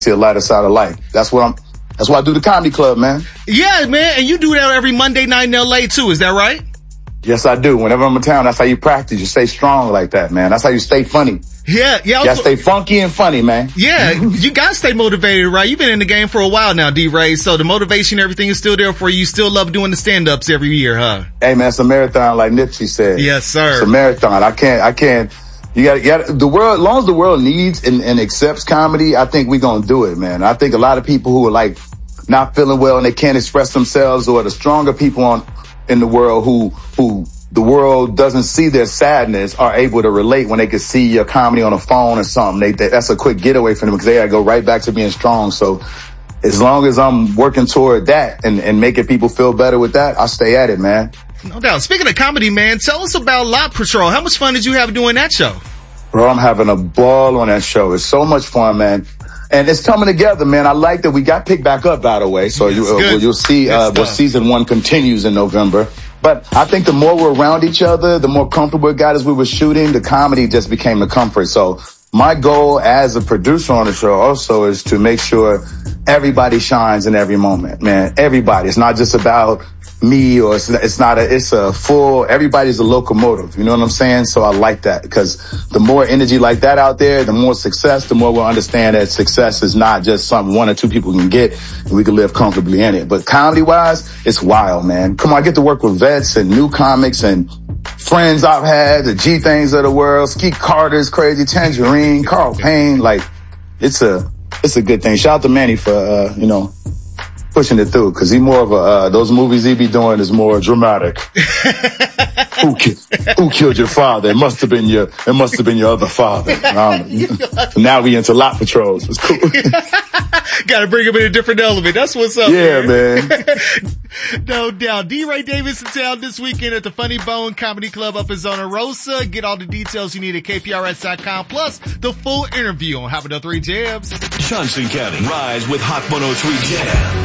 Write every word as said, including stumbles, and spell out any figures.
see a lighter side of life. That's what I'm, that's why I do the comedy club, man. Yeah, man. And you do that every Monday night in L A too. Is that right? Yes, I do. Whenever I'm in town, that's how you practice. You stay strong like that, man. That's how you stay funny. Yeah, yeah. You gotta stay funky and funny, man. Yeah, you gotta stay motivated, right? You've been in the game for a while now, D-Ray, so the motivation, everything is still there for you. You still love doing the stand-ups every year, huh? Hey, man, it's a marathon like Nipsey said. Yes, sir. It's a marathon. I can't, I can't, you gotta, you gotta, the world, as long as the world needs and, and accepts comedy, I think we're gonna do it, man. I think a lot of people who are like not feeling well and they can't express themselves, or the stronger people on, in the world who, who, the world doesn't see their sadness, are able to relate when they can see your comedy on a phone or something. They, they, that's a quick getaway for them because they gotta go right back to being strong. So as long as I'm working toward that and, and making people feel better with that, I'll stay at it, man. No doubt. Speaking of comedy, man, tell us about Lot Patrol. How much fun did you have doing that show? Bro, I'm having a ball on that show. It's so much fun, man. And it's coming together, man. I like that we got picked back up, by the way. So you, uh, you'll see, uh, well, season one continues in November. But I think the more we're around each other, the more comfortable it got as we were shooting, the comedy just became the comfort. So my goal as a producer on the show also is to make sure everybody shines in every moment, man. Everybody. It's not just about me, or it's, it's not a, it's a full, everybody's a locomotive. You know what I'm saying? So I like that, because the more energy like that out there, the more success, the more we'll understand that success is not just something one or two people can get and we can live comfortably in it. But comedy wise, it's wild, man. Come on, I get to work with vets and new comics and friends I've had, the G Things of the world, Skeet Carter's crazy, Tangerine, Carl Payne. Like, it's a, it's a good thing. Shout out to Manny for, uh, you know, pushing it through, because he more of a, uh, those movies he be doing is more dramatic. who, ki- who killed your father? It must have been your, it must have been your other father. Um, now we into Lot Patrols. It's cool. Gotta bring him in a different element. That's what's up. Yeah, man. man. No doubt. D-Ray Davis in town this weekend at the Funny Bone Comedy Club up in Zona Rosa. Get all the details you need at K P R S dot com, plus the full interview on Hot one oh three Jams. Johnson County, rise with Hot one oh three Jams.